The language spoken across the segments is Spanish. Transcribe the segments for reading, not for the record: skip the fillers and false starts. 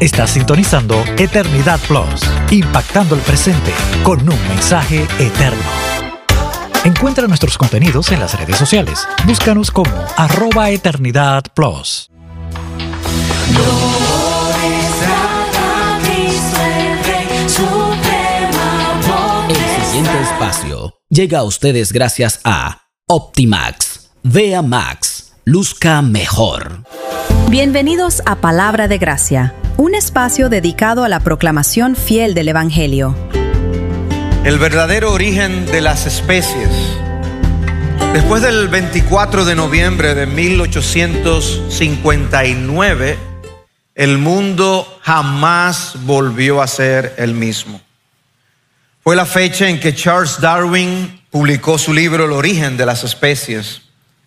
Estás sintonizando Eternidad Plus, impactando el presente con un mensaje eterno. Encuentra nuestros contenidos en las redes sociales. Búscanos como @Eternidad Plus. El siguiente espacio llega a ustedes gracias a Optimax. Vea Max. Luzca mejor. Bienvenidos a Palabra de Gracia, un espacio dedicado a la proclamación fiel del Evangelio. El verdadero origen de las especies. Después del 24 de noviembre de 1859, el mundo jamás volvió a ser el mismo. Fue la fecha en que Charles Darwin publicó su libro El origen de las especies.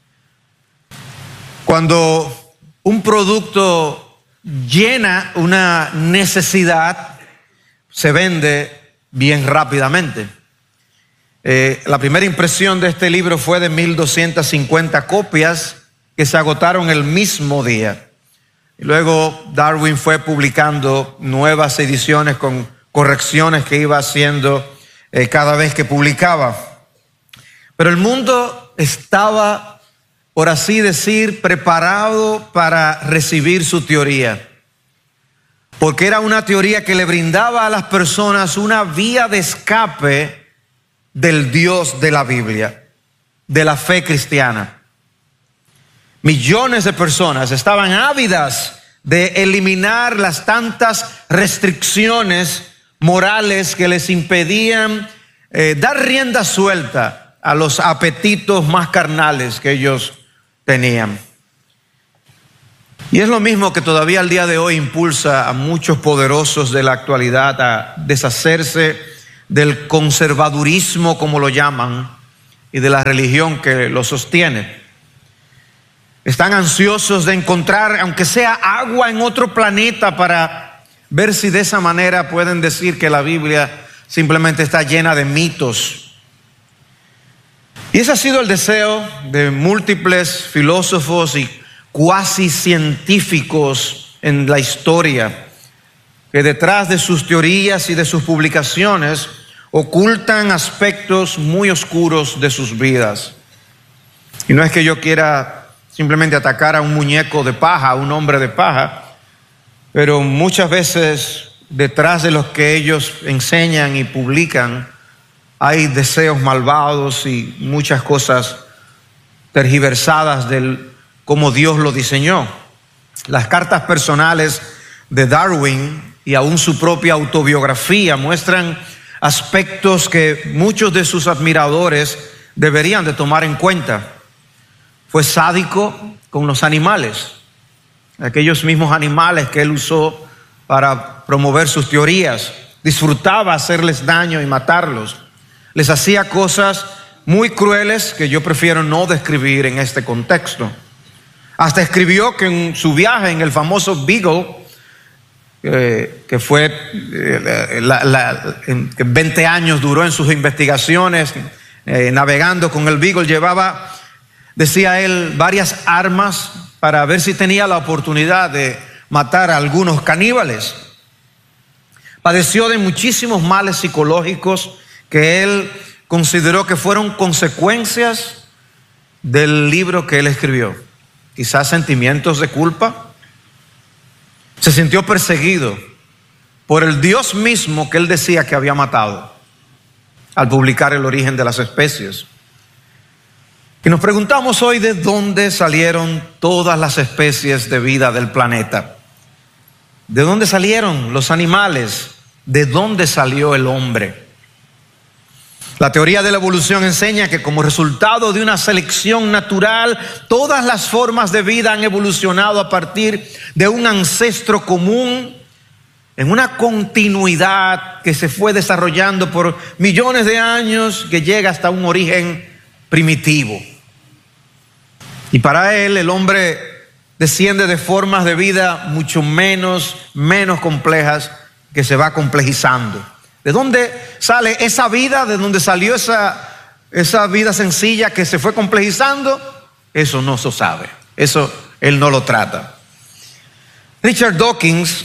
Cuando un producto llena una necesidad, se vende bien rápidamente. La primera impresión de este libro fue de 1,250 copias que se agotaron el mismo día. Y luego Darwin fue publicando nuevas ediciones con correcciones que iba haciendo cada vez que publicaba. Pero el mundo estaba, por así decir, preparado para recibir su teoría. Porque era una teoría que le brindaba a las personas una vía de escape del Dios de la Biblia, de la fe cristiana. Millones de personas estaban ávidas de eliminar las tantas restricciones morales que les impedían dar rienda suelta a los apetitos más carnales que ellos tenían. Y es lo mismo que todavía al día de hoy impulsa a muchos poderosos de la actualidad a deshacerse del conservadurismo, como lo llaman, y de la religión que lo sostiene. Están ansiosos de encontrar, aunque sea agua en otro planeta, para ver si de esa manera pueden decir que la Biblia simplemente está llena de mitos. Y ese ha sido el deseo de múltiples filósofos y cuasi científicos en la historia, que detrás de sus teorías y de sus publicaciones ocultan aspectos muy oscuros de sus vidas. Y no es que yo quiera simplemente atacar a un muñeco de paja, a un hombre de paja, pero muchas veces detrás de lo que ellos enseñan y publican hay deseos malvados y muchas cosas tergiversadas del cómo Dios lo diseñó. Las cartas personales de Darwin y aún su propia autobiografía muestran aspectos que muchos de sus admiradores deberían de tomar en cuenta. Fue sádico con los animales, aquellos mismos animales que él usó para promover sus teorías. Disfrutaba hacerles daño y matarlos. Les hacía cosas muy crueles que yo prefiero no describir en este contexto. Hasta escribió que en su viaje en el famoso Beagle, que fue 20 años duró en sus investigaciones, navegando con el Beagle, llevaba, decía él, varias armas para ver si tenía la oportunidad de matar a algunos caníbales. Padeció de muchísimos males psicológicos que él consideró que fueron consecuencias del libro que él escribió. Quizás sentimientos de culpa. Se sintió perseguido por el Dios mismo que él decía que había matado al publicar El origen de las especies. Y nos preguntamos hoy de dónde salieron todas las especies de vida del planeta. ¿De dónde salieron los animales? ¿De dónde salió el hombre? La teoría de la evolución enseña que como resultado de una selección natural, todas las formas de vida han evolucionado a partir de un ancestro común en una continuidad que se fue desarrollando por millones de años, que llega hasta un origen primitivo. Y para él, el hombre desciende de formas de vida mucho menos complejas, que se va complejizando. ¿De dónde sale esa vida? ¿De dónde salió esa vida sencilla que se fue complejizando? Eso no se sabe. Eso él no lo trata. Richard Dawkins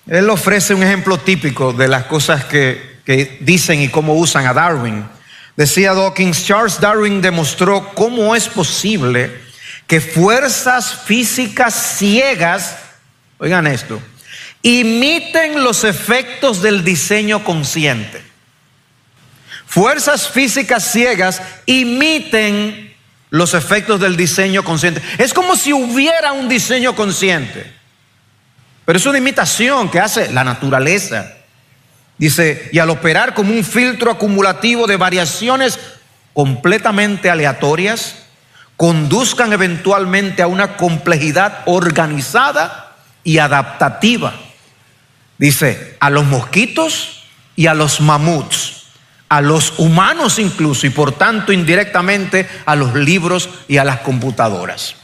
Él ofrece un ejemplo típico de las cosas que dicen y cómo usan a Darwin. Decía Dawkins: Charles Darwin demostró cómo es posible que fuerzas físicas ciegas, oigan esto, imiten los efectos del diseño consciente. Fuerzas físicas ciegas imiten los efectos del diseño consciente. Es como si hubiera un diseño consciente, pero es una imitación que hace la naturaleza. Dice: y al operar como un filtro acumulativo de variaciones completamente aleatorias, conduzcan eventualmente a una complejidad organizada y adaptativa. Dice: a los mosquitos y a los mamuts, a los humanos incluso, y por tanto indirectamente a los libros y a las computadoras.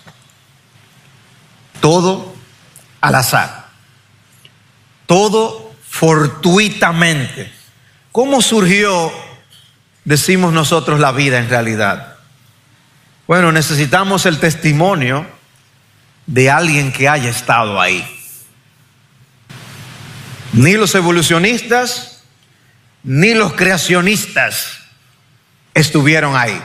Todo al azar, todo fortuitamente. ¿Cómo surgió, decimos nosotros, la vida en realidad? Bueno, necesitamos el testimonio de alguien que haya estado ahí. Ni los evolucionistas ni los creacionistas estuvieron ahí,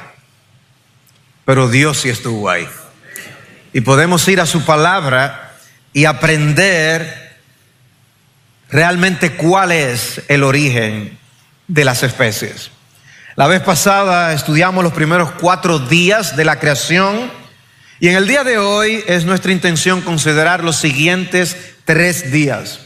pero Dios sí estuvo ahí. Y podemos ir a su palabra y aprender realmente cuál es el origen de las especies. La vez pasada estudiamos los primeros 4 días de la creación, y en el día de hoy es nuestra intención considerar los siguientes 3 días.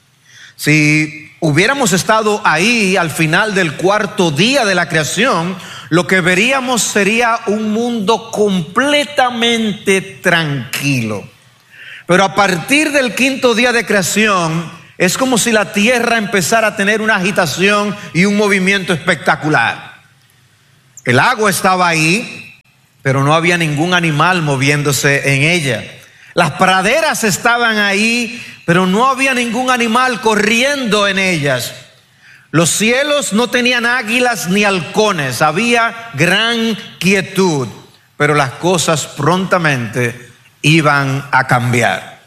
Si hubiéramos estado ahí al final del 4.º día de la creación, lo que veríamos sería un mundo completamente tranquilo. Pero a partir del 5.º día de creación, es como si la tierra empezara a tener una agitación y un movimiento espectacular. El agua estaba ahí, pero no había ningún animal moviéndose en ella. Las praderas estaban ahí, pero no había ningún animal corriendo en ellas. Los cielos no tenían águilas ni halcones, había gran quietud, pero las cosas prontamente iban a cambiar.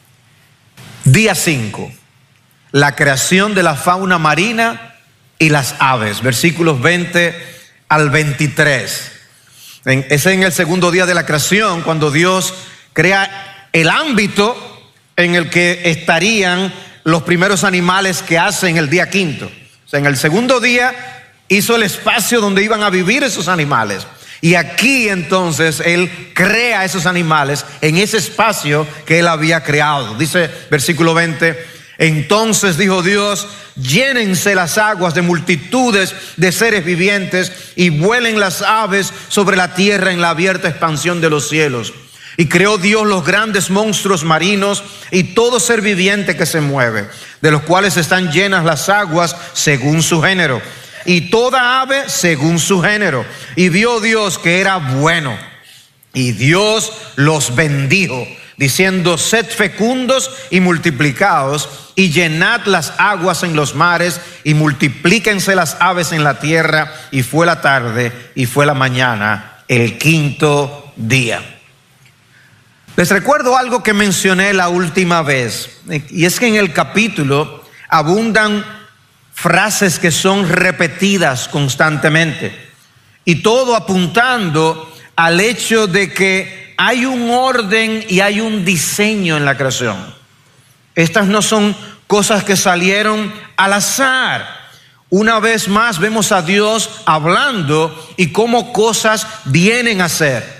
Día 5. La creación de la fauna marina y las aves, versículos 20 al 23. Es en el 2.º día de la creación cuando Dios crea el ámbito en el que estarían los primeros animales que hace en el día 5.º. O sea, en el 2.º día hizo el espacio donde iban a vivir esos animales. Y aquí entonces Él crea esos animales en ese espacio que Él había creado. Dice versículo 20: entonces dijo Dios: llénense las aguas de multitudes de seres vivientes y vuelen las aves sobre la tierra en la abierta expansión de los cielos. Y creó Dios los grandes monstruos marinos y todo ser viviente que se mueve, de los cuales están llenas las aguas según su género, y toda ave según su género. Y vio Dios que era bueno, y Dios los bendijo, diciendo: sed fecundos y multiplicaos, y llenad las aguas en los mares, y multiplíquense las aves en la tierra. Y fue la tarde y fue la mañana, el 5.º día. Les recuerdo algo que mencioné la última vez, y es que en el capítulo abundan frases que son repetidas constantemente, y todo apuntando al hecho de que hay un orden y hay un diseño en la creación. Estas no son cosas que salieron al azar. Una vez más vemos a Dios hablando y cómo cosas vienen a ser.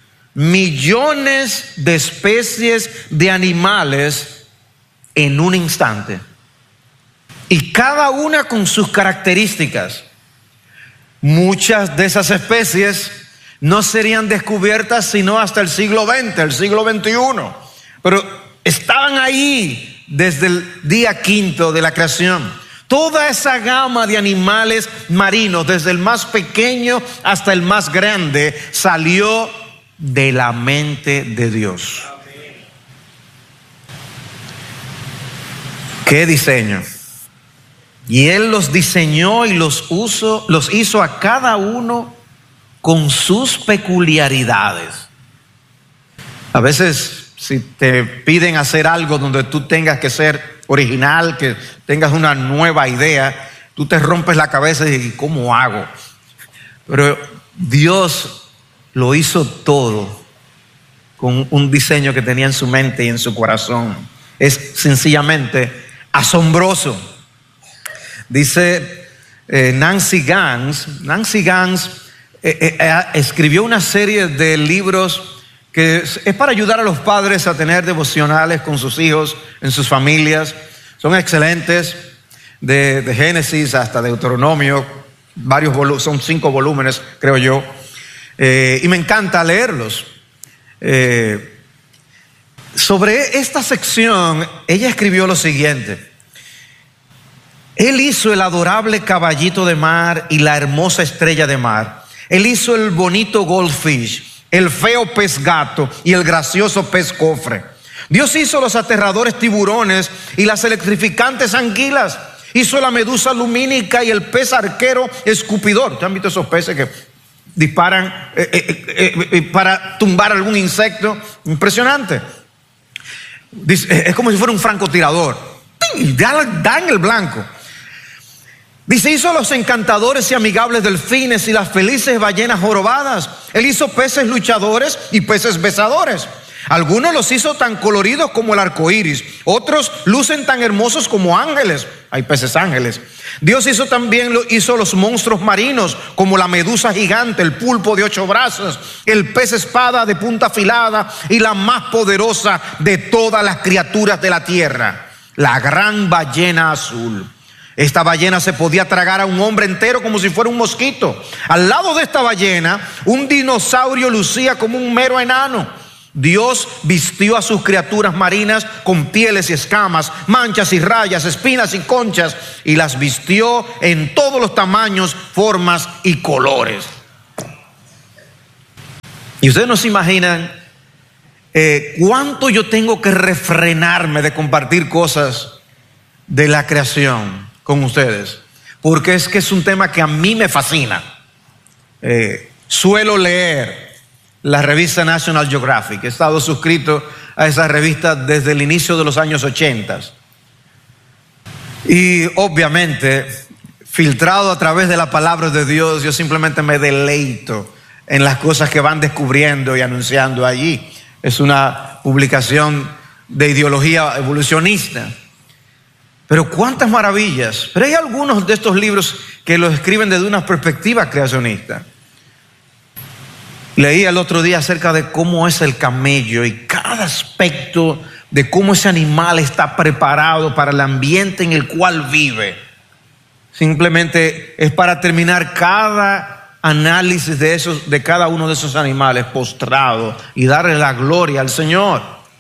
Millones de especies de animales en un instante, y cada una con sus características. Muchas de esas especies no serían descubiertas sino hasta el siglo XX, el siglo XXI, pero estaban ahí desde el día 5.º de la creación. Toda esa gama de animales marinos, desde el más pequeño hasta el más grande, salió de la mente de Dios. ¡Qué diseño! Y Él los diseñó y los hizo a cada uno con sus peculiaridades. A veces, si te piden hacer algo donde tú tengas que ser original, que tengas una nueva idea, tú te rompes la cabeza y dices, ¿cómo hago? Pero Dios lo hizo todo con un diseño que tenía en su mente y en su corazón. Es sencillamente asombroso. Dice Nancy Gans escribió una serie de libros que es para ayudar a los padres a tener devocionales con sus hijos, en sus familias. Son excelentes, de Génesis hasta Deuteronomio, son 5 volúmenes, creo yo, y me encanta leerlos. Sobre esta sección, ella escribió lo siguiente: Él hizo el adorable caballito de mar y la hermosa estrella de mar. Él hizo el bonito goldfish, el feo pez gato y el gracioso pez cofre. Dios hizo los aterradores tiburones y las electrificantes anguilas. Hizo la medusa lumínica y el pez arquero escupidor. ¿Ustedes han visto esos peces que disparan para tumbar algún insecto? Impresionante. Es como si fuera un francotirador. Da en el blanco. Dice, hizo los encantadores y amigables delfines y las felices ballenas jorobadas. Él hizo peces luchadores y peces besadores. Algunos los hizo tan coloridos como el arco iris, otros lucen tan hermosos como ángeles. Hay peces ángeles. Dios hizo los monstruos marinos, como la medusa gigante, el pulpo de 8 brazos, el pez espada de punta afilada y la más poderosa de todas las criaturas de la tierra, la gran ballena azul. Esta ballena se podía tragar a un hombre entero como si fuera un mosquito. Al lado de esta ballena, un dinosaurio lucía como un mero enano. Dios vistió a sus criaturas marinas con pieles y escamas, manchas y rayas, espinas y conchas, y las vistió en todos los tamaños, formas y colores. Y ustedes no se imaginan cuánto yo tengo que refrenarme de compartir cosas de la creación con ustedes, porque es que es un tema que a mí me fascina. Suelo leer la revista National Geographic. He estado suscrito a esa revista desde el inicio de los años 80. Y obviamente, filtrado a través de la palabra de Dios, yo simplemente me deleito en las cosas que van descubriendo y anunciando allí. Es una publicación de ideología evolucionista. Pero cuántas maravillas. Pero hay algunos de estos libros que los escriben desde una perspectiva creacionista. Leí el otro día acerca de cómo es el camello y cada aspecto de cómo ese animal está preparado para el ambiente en el cual vive. Simplemente es para terminar cada análisis de cada uno de esos animales postrado y darle la gloria al Señor.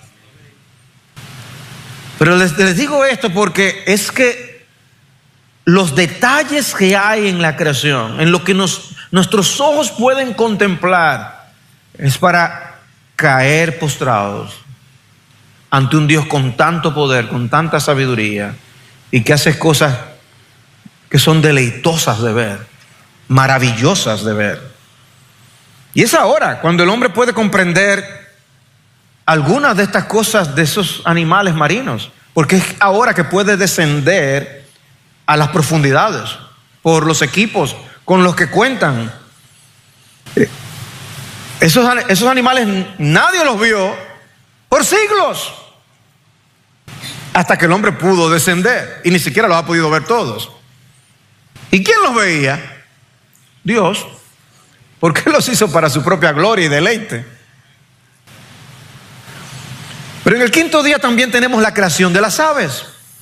Pero les digo esto porque es que los detalles que hay en la creación, en lo que nuestros ojos pueden contemplar, es para caer postrados ante un Dios con tanto poder, con tanta sabiduría, y que hace cosas que son deleitosas de ver, maravillosas de ver. Y es ahora cuando el hombre puede comprender algunas de estas cosas de esos animales marinos, porque es ahora que puede descender a las profundidades por los equipos con los que cuentan. Esos animales nadie los vio por siglos, hasta que el hombre pudo descender, y ni siquiera los ha podido ver todos. ¿Y quién los veía? Dios, porque Él los hizo para su propia gloria y deleite. Pero en el quinto día también tenemos la creación de las aves.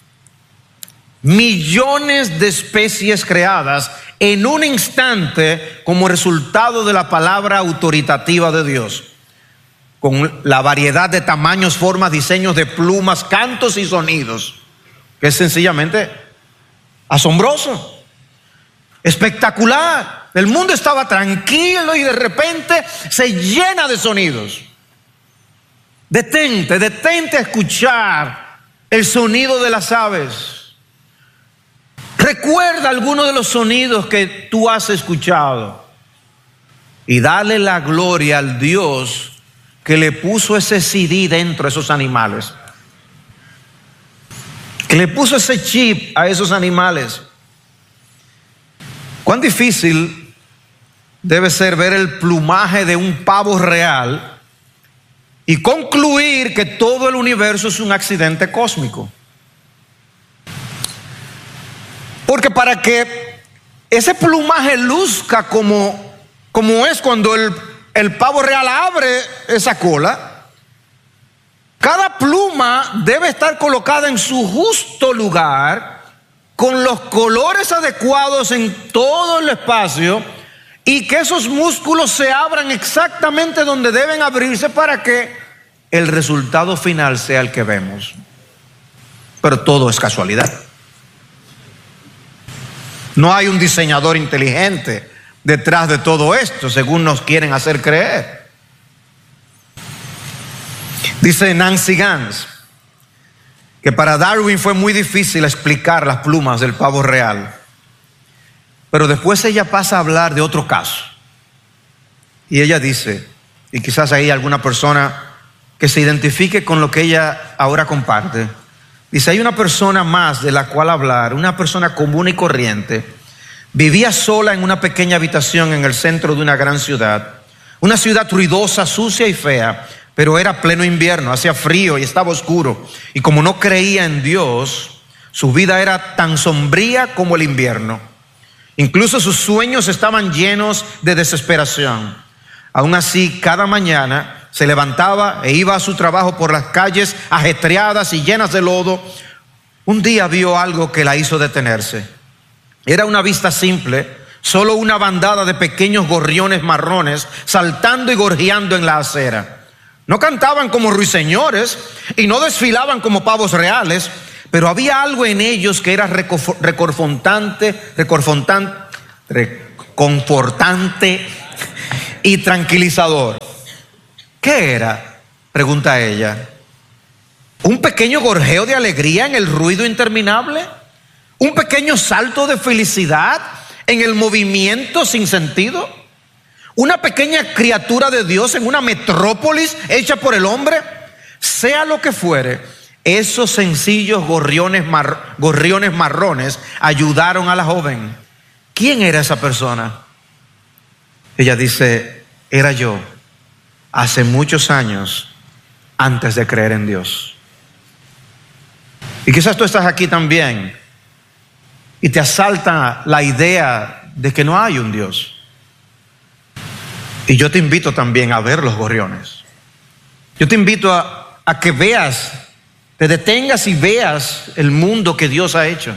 Millones de especies creadas en un instante como resultado de la palabra autoritativa de Dios, con la variedad de tamaños, formas, diseños de plumas, cantos y sonidos, que es sencillamente asombroso, espectacular. El mundo estaba tranquilo y de repente se llena de sonidos. Detente a escuchar el sonido de las aves. Recuerda algunos de los sonidos que tú has escuchado y dale la gloria al Dios que le puso ese CD dentro de esos animales. que le puso ese chip a esos animales. Cuán difícil debe ser ver el plumaje de un pavo real y concluir que todo el universo es un accidente cósmico. Porque para que ese plumaje luzca como es cuando el pavo real abre esa cola, cada pluma debe estar colocada en su justo lugar, con los colores adecuados en todo el espacio, y que esos músculos se abran exactamente donde deben abrirse para que el resultado final sea el que vemos. Pero todo es casualidad. No hay un diseñador inteligente detrás de todo esto, según nos quieren hacer creer. Dice Nancy Gans que para Darwin fue muy difícil explicar las plumas del pavo real. Pero después ella pasa a hablar de otro caso. Y ella dice, y quizás hay alguna persona que se identifique con lo que ella ahora comparte. Dice, hay una persona más de la cual hablar, una persona común y corriente. Vivía sola en una pequeña habitación en el centro de una gran ciudad. Una ciudad ruidosa, sucia y fea, pero era pleno invierno, hacía frío y estaba oscuro. Y como no creía en Dios, su vida era tan sombría como el invierno. Incluso sus sueños estaban llenos de desesperación. Aún así, cada mañana se levantaba e iba a su trabajo por las calles ajetreadas y llenas de lodo. Un día vio algo que la hizo detenerse. Era una vista simple, solo una bandada de pequeños gorriones marrones saltando y gorjeando en la acera. No cantaban como ruiseñores y no desfilaban como pavos reales, pero había algo en ellos que era reconfortante y tranquilizador. ¿Qué era?, pregunta ella. ¿Un pequeño gorjeo de alegría en el ruido interminable? ¿Un pequeño salto de felicidad en el movimiento sin sentido? ¿Una pequeña criatura de Dios en una metrópolis hecha por el hombre? Sea lo que fuere, esos sencillos gorriones marrones ayudaron a la joven. ¿Quién era esa persona? Ella dice, era yo, hace muchos años, antes de creer en Dios. Y quizás tú estás aquí también y te asalta la idea de que no hay un Dios. Y yo te invito también a ver los gorriones. Yo te invito a que veas, te detengas y veas el mundo que Dios ha hecho.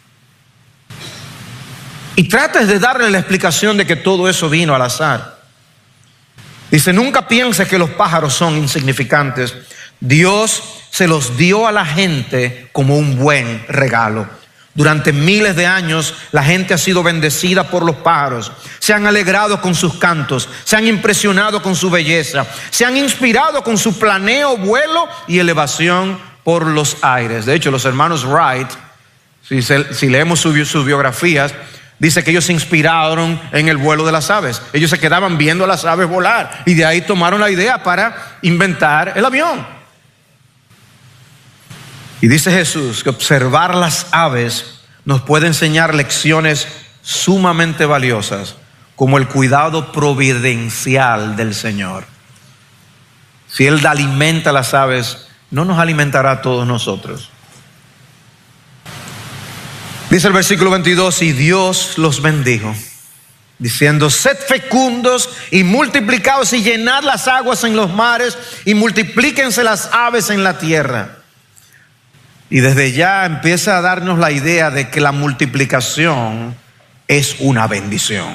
Y trates de darle la explicación de que todo eso vino al azar. Dice, nunca pienses que los pájaros son insignificantes. Dios se los dio a la gente como un buen regalo. Durante miles de años la gente ha sido bendecida por los pájaros. Se han alegrado con sus cantos, se han impresionado con su belleza, se han inspirado con su planeo, vuelo y elevación por los aires. De hecho, los hermanos Wright, si leemos sus biografías, dice que ellos se inspiraron en el vuelo de las aves. Ellos se quedaban viendo a las aves volar y de ahí tomaron la idea para inventar el avión. Y dice Jesús que observar las aves nos puede enseñar lecciones sumamente valiosas, como el cuidado providencial del Señor. Si Él alimenta a las aves, no nos alimentará a todos nosotros. Dice el versículo 22, y Dios los bendijo, diciendo, sed fecundos y multiplicaos y llenad las aguas en los mares y multiplíquense las aves en la tierra. Y desde ya empieza a darnos la idea de que la multiplicación es una bendición.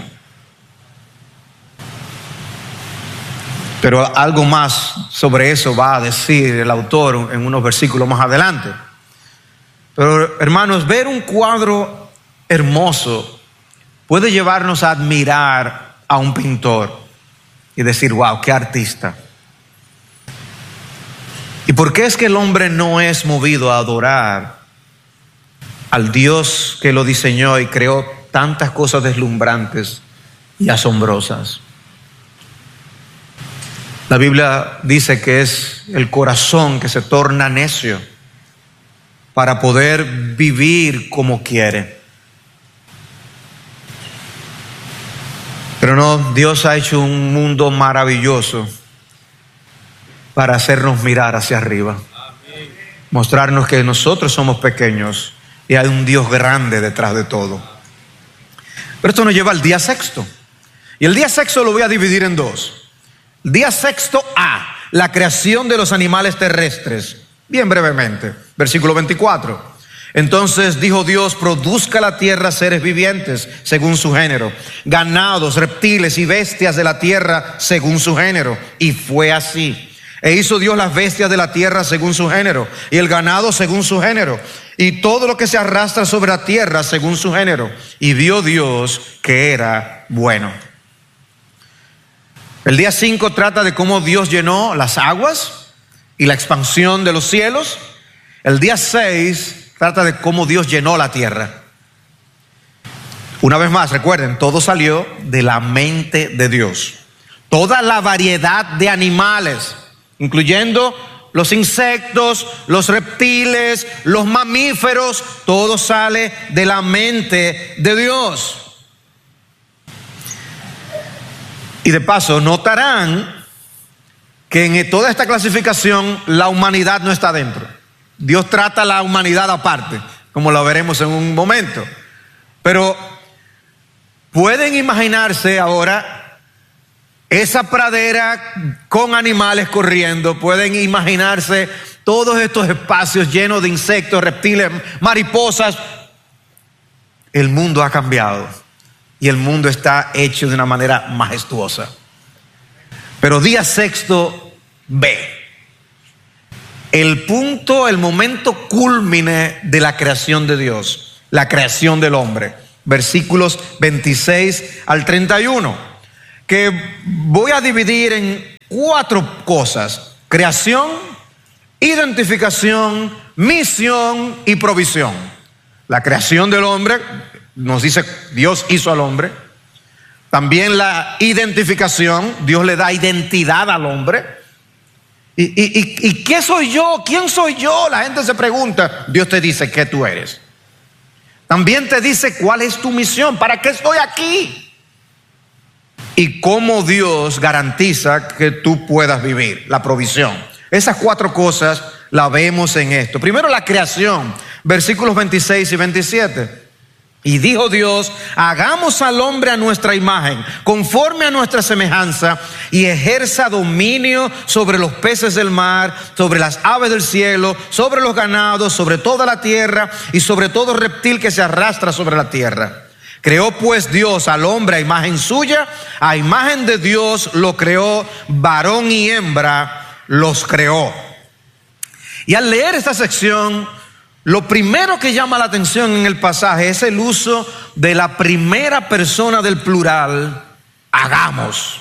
Pero algo más sobre eso va a decir el autor en unos versículos más adelante. Pero hermanos, ver un cuadro hermoso puede llevarnos a admirar a un pintor y decir, wow, qué artista. ¿Y por qué es que el hombre no es movido a adorar al Dios que lo diseñó y creó tantas cosas deslumbrantes y asombrosas? La Biblia dice que es el corazón que se torna necio para poder vivir como quiere. Pero no, Dios ha hecho un mundo maravilloso para hacernos mirar hacia arriba. Mostrarnos que nosotros somos pequeños y hay un Dios grande detrás de todo. Pero esto nos lleva al día sexto. Y el día sexto lo voy a dividir en dos. El día sexto A, la creación de los animales terrestres. Bien brevemente, versículo 24. Entonces dijo Dios: produzca la tierra seres vivientes según su género, ganados, reptiles y bestias de la tierra según su género. Y fue así. E hizo Dios las bestias de la tierra según su género, y el ganado según su género, y todo lo que se arrastra sobre la tierra según su género. Y vio Dios que era bueno. El día 5 trata de cómo Dios llenó las aguas y la expansión de los cielos. El día 6 trata de cómo Dios llenó la tierra. Una vez más, recuerden, todo salió de la mente de Dios. Toda la variedad de animales, incluyendo los insectos, los reptiles, los mamíferos, todo sale de la mente de Dios. Y de paso, notarán que en toda esta clasificación la humanidad no está dentro. Dios trata a la humanidad aparte, como lo veremos en un momento. Pero pueden imaginarse ahora esa pradera con animales corriendo. Pueden imaginarse todos estos espacios llenos de insectos, reptiles, mariposas. El mundo ha cambiado y el mundo está hecho de una manera majestuosa. Pero día sexto B, el punto, el momento cúlmine de la creación de Dios, la creación del hombre. Versículos 26 al 31, que voy a dividir en 4 cosas: creación, identificación, misión y provisión. La creación del hombre, nos dice Dios hizo al hombre. También la identificación, Dios le da identidad al hombre. ¿Y qué soy yo? ¿Quién soy yo? La gente se pregunta. Dios te dice qué tú eres. También te dice cuál es tu misión, para qué estoy aquí, y cómo Dios garantiza que tú puedas vivir, la provisión. Esas 4 cosas las vemos en esto. Primero, la creación, versículos 26 y 27. Y dijo Dios: hagamos al hombre a nuestra imagen, conforme a nuestra semejanza, y ejerza dominio sobre los peces del mar, sobre las aves del cielo, sobre los ganados, sobre toda la tierra y sobre todo reptil que se arrastra sobre la tierra. Creó pues Dios al hombre a imagen suya, a imagen de Dios lo creó, varón y hembra los creó. Y al leer esta sección, lo primero que llama la atención en el pasaje es el uso de la primera persona del plural, hagamos.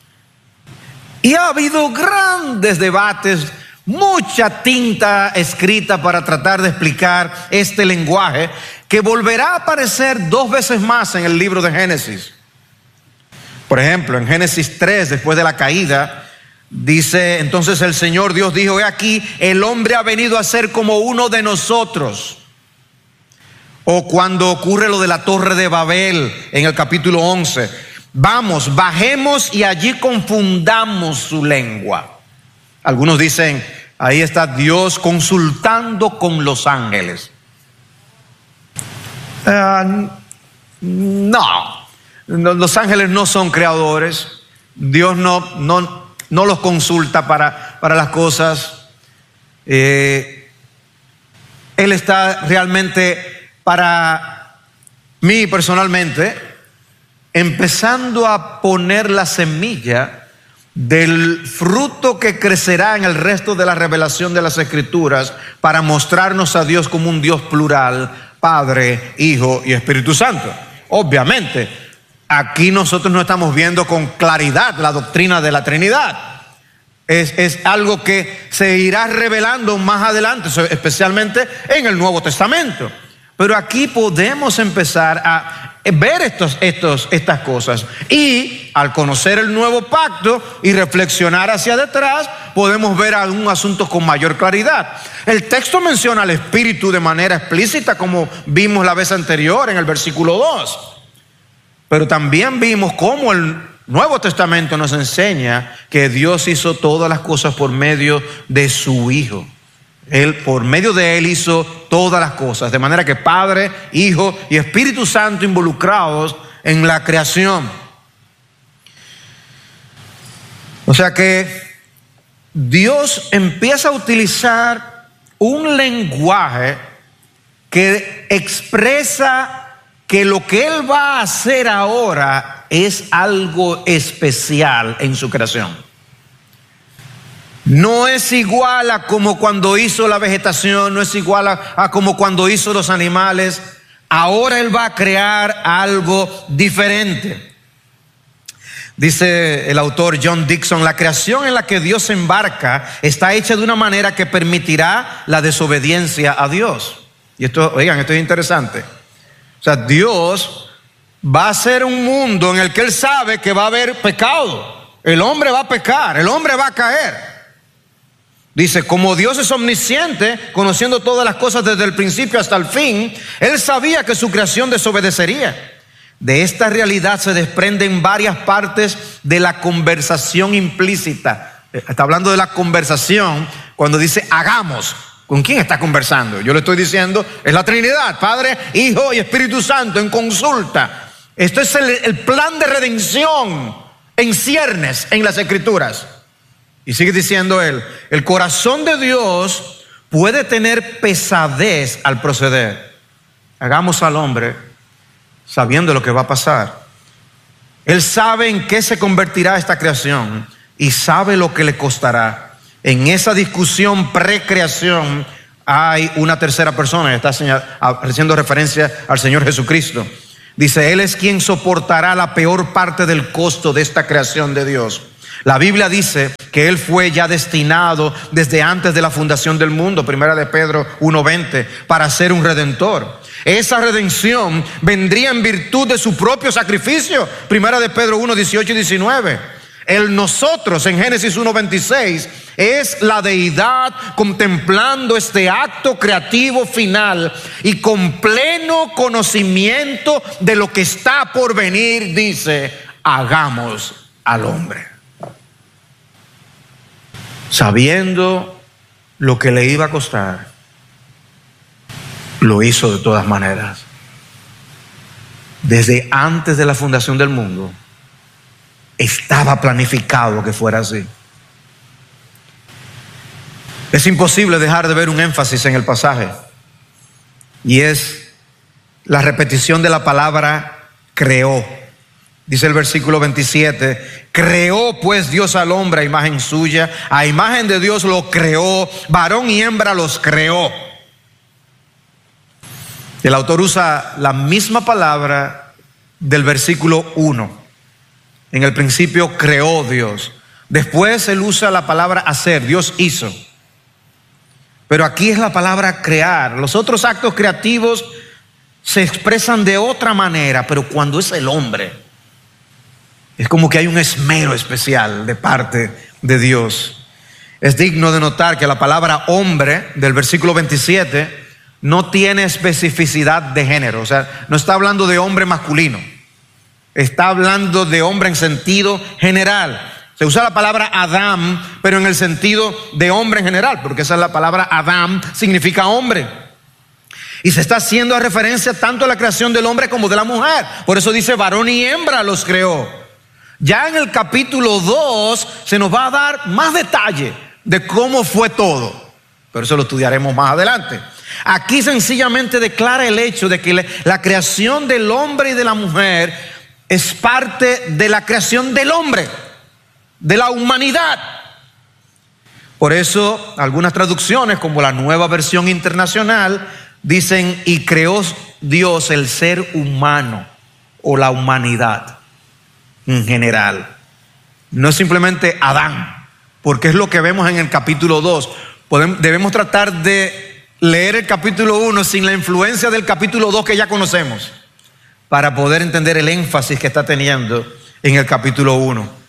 Y ha habido grandes debates, mucha tinta escrita para tratar de explicar este lenguaje, que volverá a aparecer 2 veces más en el libro de Génesis. Por ejemplo, en Génesis 3, después de la caída, dice: entonces el Señor Dios dijo: he aquí, el hombre ha venido a ser como uno de nosotros. O cuando ocurre lo de la Torre de Babel en el capítulo 11: vamos, bajemos y allí confundamos su lengua. Algunos dicen: ahí está Dios consultando con los ángeles. No, los ángeles no son creadores. Dios no los consulta para las cosas. Él está realmente, para mí personalmente, empezando a poner la semilla del fruto que crecerá en el resto de la revelación de las Escrituras, para mostrarnos a Dios como un Dios plural: Padre, Hijo y Espíritu Santo. Obviamente, aquí nosotros no estamos viendo con claridad la doctrina de la Trinidad. Es algo que se irá revelando más adelante, especialmente en el Nuevo Testamento. Pero aquí podemos empezar a ver estas cosas. Y al conocer el nuevo pacto y reflexionar hacia detrás, podemos ver algún asunto con mayor claridad. El texto menciona al Espíritu de manera explícita, como vimos la vez anterior en el versículo 2. Pero también vimos cómo el Nuevo Testamento nos enseña que Dios hizo todas las cosas por medio de su Hijo. Él, por medio de Él, hizo todas las cosas. De manera que Padre, Hijo y Espíritu Santo involucrados en la creación. O sea que Dios empieza a utilizar un lenguaje que expresa que lo que Él va a hacer ahora es algo especial en su creación. No es igual a como cuando hizo la vegetación, no es igual a como cuando hizo los animales. Ahora Él va a crear algo diferente. Dice el autor John Dixon, la creación en la que Dios se embarca está hecha de una manera que permitirá la desobediencia a Dios. Y esto, oigan, esto es interesante. O sea, Dios va a hacer un mundo en el que Él sabe que va a haber pecado. El hombre va a pecar, el hombre va a caer. Dice, como Dios es omnisciente, conociendo todas las cosas desde el principio hasta el fin, Él sabía que su creación desobedecería. De esta realidad se desprenden varias partes de la conversación implícita. Está hablando de la conversación cuando dice hagamos. ¿Con quién está conversando? Yo le estoy diciendo, es la Trinidad, Padre, Hijo y Espíritu Santo en consulta. Esto es el plan de redención en ciernes en las Escrituras. Y sigue diciendo él, el corazón de Dios puede tener pesadez al proceder. Hagamos al hombre sabiendo lo que va a pasar. Él sabe en qué se convertirá esta creación y sabe lo que le costará. En esa discusión precreación hay una tercera persona, está haciendo referencia al Señor Jesucristo. Dice, Él es quien soportará la peor parte del costo de esta creación de Dios. La Biblia dice que Él fue ya destinado desde antes de la fundación del mundo, primera de Pedro 1:20, para ser un redentor. Esa redención vendría en virtud de su propio sacrificio, primera de Pedro 1:18 y 19. El nosotros en Génesis 1:26 es la deidad contemplando este acto creativo final y con pleno conocimiento de lo que está por venir, dice, hagamos al hombre. Sabiendo lo que le iba a costar, lo hizo de todas maneras. Desde antes de la fundación del mundo, estaba planificado que fuera así. Es imposible dejar de ver un énfasis en el pasaje, y es la repetición de la palabra creó. Dice el versículo 27, creó pues Dios al hombre a imagen suya, a imagen de Dios lo creó, varón y hembra los creó. El autor usa la misma palabra del versículo 1. En el principio creó Dios. Después él usa la palabra hacer, Dios hizo. Pero aquí es la palabra crear. Los otros actos creativos se expresan de otra manera, pero cuando es el hombre, es como que hay un esmero especial de parte de Dios. Es digno de notar que la palabra hombre del versículo 27 no tiene especificidad de género. O sea, no está hablando de hombre masculino. Está hablando de hombre en sentido general. Se usa la palabra Adam, pero en el sentido de hombre en general, porque esa es la palabra Adam, significa hombre. Y se está haciendo referencia tanto a la creación del hombre como de la mujer. Por eso dice varón y hembra los creó. Ya en el capítulo 2 se nos va a dar más detalle de cómo fue todo, pero eso lo estudiaremos más adelante. Aquí sencillamente declara el hecho de que la creación del hombre y de la mujer es parte de la creación del hombre, de la humanidad. Por eso algunas traducciones, como la Nueva Versión Internacional, dicen y creó Dios el ser humano o la humanidad en general. No es simplemente Adán, porque es lo que vemos en el capítulo 2. Debemos tratar de leer el capítulo 1 sin la influencia del capítulo 2 que ya conocemos, para poder entender el énfasis que está teniendo en el capítulo 1.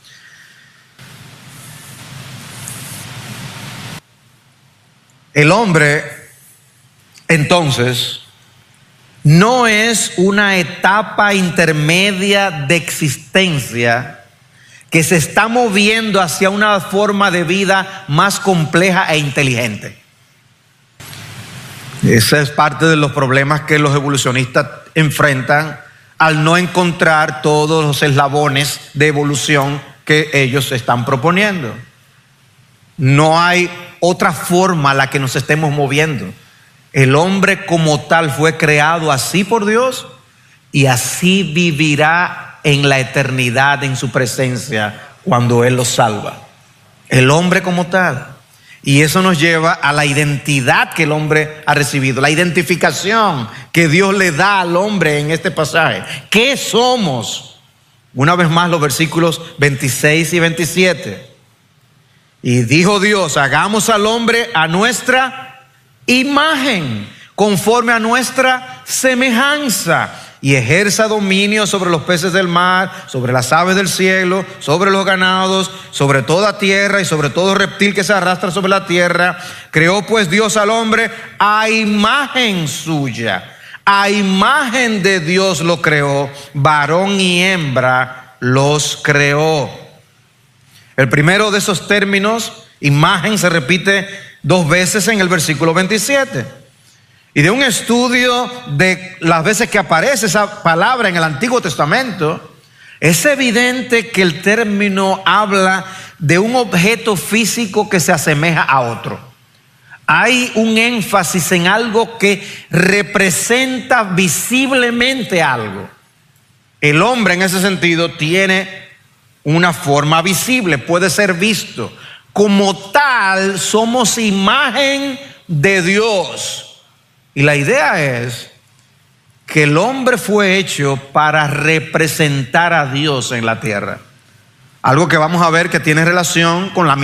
El hombre, entonces, no es una etapa intermedia de existencia que se está moviendo hacia una forma de vida más compleja e inteligente. Ese es parte de los problemas que los evolucionistas enfrentan al no encontrar todos los eslabones de evolución que ellos están proponiendo. No hay otra forma a la que nos estemos moviendo. El hombre como tal fue creado así por Dios y así vivirá en la eternidad en su presencia cuando Él los salva. El hombre como tal. Y eso nos lleva a la identidad que el hombre ha recibido, la identificación que Dios le da al hombre en este pasaje. ¿Qué somos? Una vez más los versículos 26 y 27. Y dijo Dios, hagamos al hombre a nuestra imagen, conforme a nuestra semejanza, y ejerza dominio sobre los peces del mar, sobre las aves del cielo, sobre los ganados, sobre toda tierra y sobre todo reptil que se arrastra sobre la tierra. Creó pues Dios al hombre a imagen suya, a imagen de Dios lo creó, varón y hembra los creó. El primero de esos términos, imagen, se repite 2 veces en el versículo 27. Y de un estudio de las veces que aparece esa palabra en el Antiguo Testamento, es evidente que el término habla de un objeto físico que se asemeja a otro. Hay un énfasis en algo que representa visiblemente algo. El hombre en ese sentido tiene una forma visible, puede ser visto. Como tal, somos imagen de Dios. Y la idea es que el hombre fue hecho para representar a Dios en la tierra. Algo que vamos a ver que tiene relación con la